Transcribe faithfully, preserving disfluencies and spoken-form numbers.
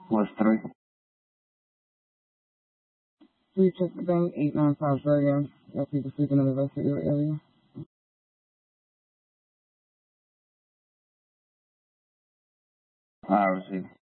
What's three? Three Chesapeake Bank, eight nine five Bergen. Got people sleeping in the vestibule area. I received.